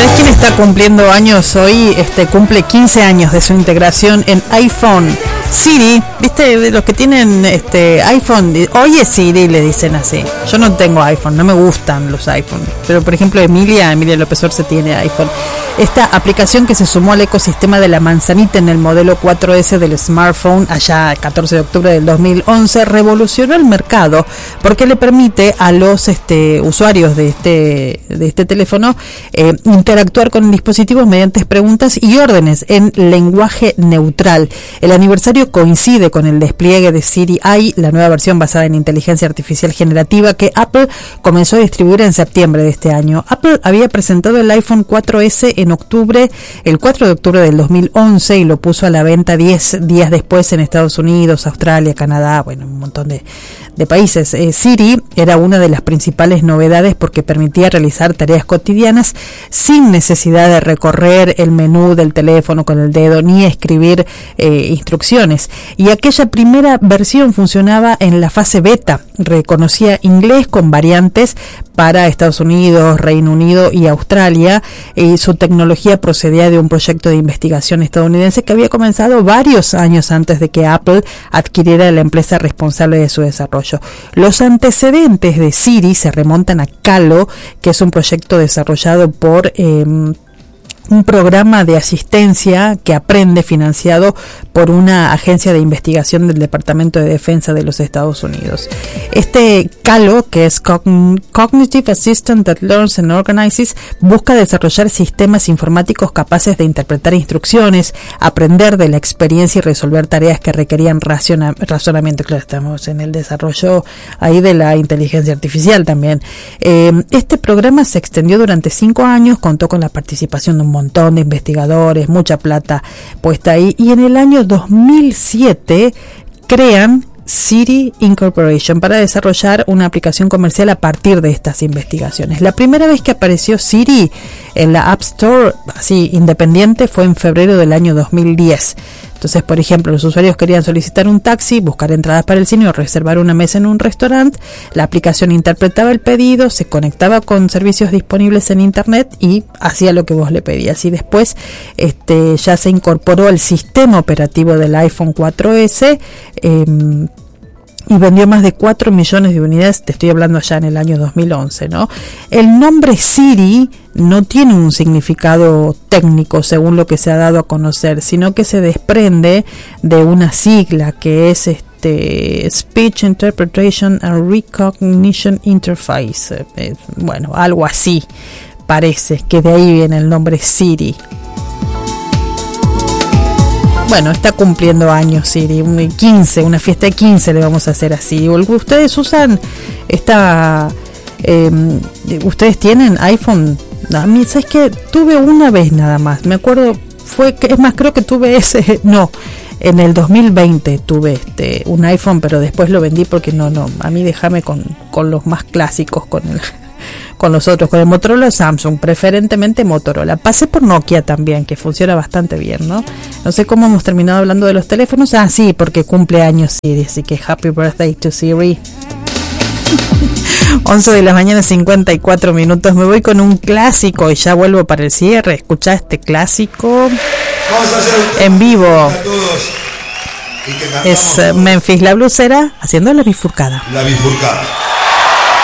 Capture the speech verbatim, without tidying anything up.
¿Sabes quién está cumpliendo años hoy? Este cumple quince años de su integración en iPhone. Siri, ¿viste? De los que tienen este iPhone, oye Siri, le dicen así. Yo no tengo iPhone, no me gustan los iPhone. Pero por ejemplo Emilia, Emilia López Orce tiene iPhone. Esta aplicación que se sumó al ecosistema de la manzanita en el modelo cuatro ese del smartphone allá el catorce de octubre del dos mil once revolucionó el mercado porque le permite a los este, usuarios de este, de este teléfono eh, interactuar con dispositivos mediante preguntas y órdenes en lenguaje neutral. El aniversario coincide con el despliegue de Siri Eye, la nueva versión basada en inteligencia artificial generativa que Apple comenzó a distribuir en septiembre de este año. Apple había presentado el iPhone cuatro ese en octubre, el cuatro de octubre del dos mil once, y lo puso a la venta diez días después en Estados Unidos, Australia, Canadá, bueno, un montón de, de países. Eh, Siri era una de las principales novedades porque permitía realizar tareas cotidianas sin necesidad de recorrer el menú del teléfono con el dedo ni escribir eh, instrucciones. Y aquella primera versión funcionaba en la fase beta, reconocía inglés con variantes para Estados Unidos, Reino Unido y Australia, y su tecnología procedía de un proyecto de investigación estadounidense que había comenzado varios años antes de que Apple adquiriera la empresa responsable de su desarrollo. Los antecedentes de Siri se remontan a Calo, que es un proyecto desarrollado por eh, un programa de asistencia que aprende financiado por una agencia de investigación del Departamento de Defensa de los Estados Unidos. Este Calo, que es Cognitive Assistant that Learns and Organizes, busca desarrollar sistemas informáticos capaces de interpretar instrucciones, aprender de la experiencia y resolver tareas que requerían raciona, razonamiento. Claro, estamos en el desarrollo ahí de la inteligencia artificial también. Eh, este programa se extendió durante cinco años, contó con la participación de un montón de investigadores, mucha plata puesta ahí, y en el año dos mil siete crean Siri Incorporation para desarrollar una aplicación comercial a partir de estas investigaciones. La primera vez que apareció Siri en la App Store, así independiente, fue en febrero del año dos mil diez. Entonces, por ejemplo, los usuarios querían solicitar un taxi, buscar entradas para el cine o reservar una mesa en un restaurante. La aplicación interpretaba el pedido, se conectaba con servicios disponibles en internet y hacía lo que vos le pedías. Y después este, ya se incorporó al sistema operativo del iPhone cuatro ese eh, y vendió más de cuatro millones de unidades. Te estoy hablando ya en el año dos mil once, ¿no? El nombre Siri no tiene un significado técnico según lo que se ha dado a conocer, sino que se desprende de una sigla que es este Speech Interpretation and Recognition Interface. Eh, bueno, algo así parece que de ahí viene el nombre Siri. Bueno, está cumpliendo años Siri, un quince, una fiesta de quince le vamos a hacer así. ¿Ustedes usan esta, eh, ustedes tienen iPhone? A mí, ¿sabes qué? Tuve una vez nada más, me acuerdo, fue, es más, creo que tuve ese, no, en el dos mil veinte tuve este un iPhone, pero después lo vendí porque no, no, a mí déjame con, con los más clásicos, con el... con los otros, con el Motorola o Samsung, preferentemente Motorola. Pasé por Nokia también, que funciona bastante bien, ¿no? No sé cómo hemos terminado hablando de los teléfonos. Ah, sí, porque cumple años Siri, así que happy birthday to Siri. once de la mañana, cincuenta y cuatro minutos. Me voy con un clásico y ya vuelvo para el cierre. Escuchá este clásico en vivo. Es Memphis la Blusera haciendo la bifurcada. La bifurcada.